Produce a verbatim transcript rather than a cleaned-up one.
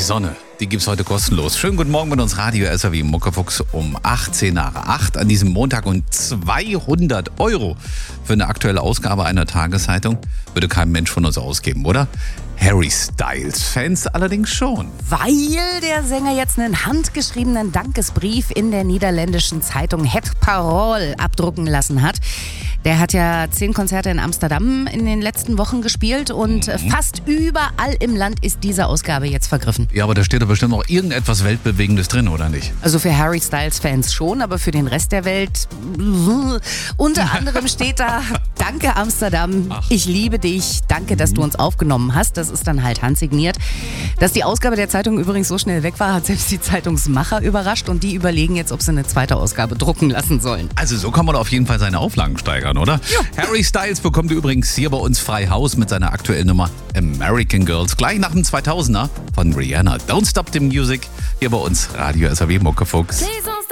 Sonne, die gibt's heute kostenlos. Schönen guten Morgen mit uns Radio S R W Muckefuchs um achtzehn nach acht an diesem Montag und zweihundert Euro für eine aktuelle Ausgabe einer Tageszeitung würde kein Mensch von uns ausgeben, oder? Harry Styles Fans allerdings schon. Weil der Sänger jetzt einen handgeschriebenen Dankesbrief in der niederländischen Zeitung Het Parool abdrucken lassen hat. Der hat ja zehn Konzerte in Amsterdam in den letzten Wochen gespielt und mhm. fast überall im Land ist diese Ausgabe jetzt vergriffen. Ja, aber da steht doch bestimmt noch irgendetwas Weltbewegendes drin, oder nicht? Also für Harry Styles Fans schon, aber für den Rest der Welt unter anderem steht da: Danke Amsterdam, Ach. ich liebe dich, danke, dass du uns aufgenommen hast. Das ist dann halt handsigniert. Dass die Ausgabe der Zeitung übrigens so schnell weg war, hat selbst die Zeitungsmacher überrascht und die überlegen jetzt, ob sie eine zweite Ausgabe drucken lassen sollen. Also so kann man auf jeden Fall seine Auflagen steigern, oder? Ja. Harry Styles bekommt übrigens hier bei uns frei Haus mit seiner aktuellen Nummer American Girls. Gleich nach dem zweitausender von Rihanna. Don't Stop the Music. Hier bei uns Radio S R W Muckefuchs.